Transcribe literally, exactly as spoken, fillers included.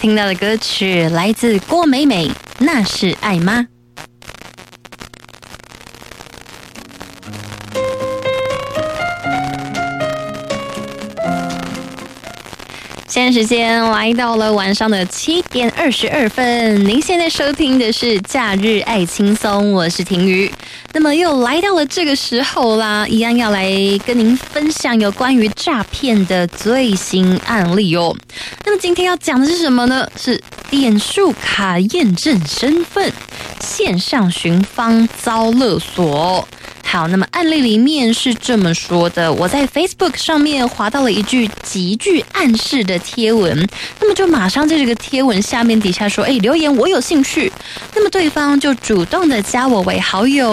听到的歌曲来自郭美美，那是爱吗？现在时间来到了晚上的七点二十二分，您现在收听的是假日爱轻松，我是婷瑜。那么又来到了这个时候啦，一样要来跟您分享有关于诈骗的最新案例哦。那么今天要讲的是什么呢？是点数卡验证身份，线上寻方遭勒索。好，那么案例里面是这么说的，我在 Facebook 上面滑到了一句极具暗示的贴文，那么就马上在这个贴文下面底下说，哎，留言我有兴趣，那么对方就主动的加我为好友。